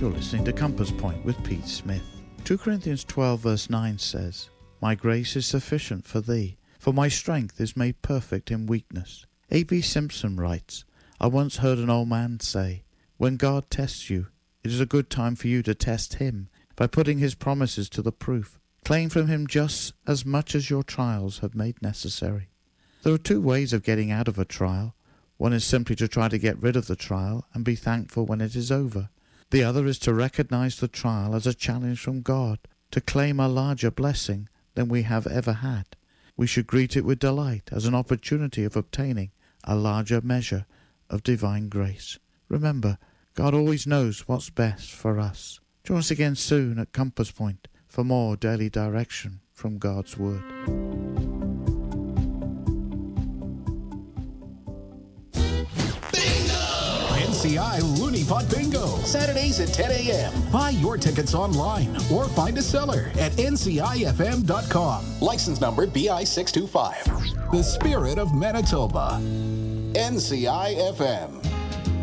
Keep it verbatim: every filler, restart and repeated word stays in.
You're listening to Compass Point with Pete Smith. Second Corinthians twelve verse nine says, "My grace is sufficient for thee, for my strength is made perfect in weakness." A B Simpson writes, "I once heard an old man say, when God tests you, it is a good time for you to test him by putting his promises to the proof. Claim from him just as much as your trials have made necessary." There are two ways of getting out of a trial. One is simply to try to get rid of the trial and be thankful when it is over. The other is to recognize the trial as a challenge from God, to claim a larger blessing than we have ever had. We should greet it with delight as an opportunity of obtaining a larger measure of divine grace. Remember, God always knows what's best for us. Join us again soon at Compass Point for more daily direction from God's Word. N C I Looney Pot Bingo, Saturdays at ten a.m. Buy your tickets online or find a seller at N C I F M dot com. License number B I six two five. The Spirit of Manitoba. N C I F M.